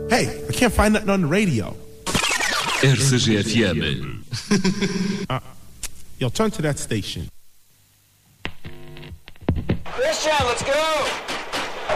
Hey, I can't find nothing on the radio. RCG-FM. Yo, turn to that station. Christian, let's go!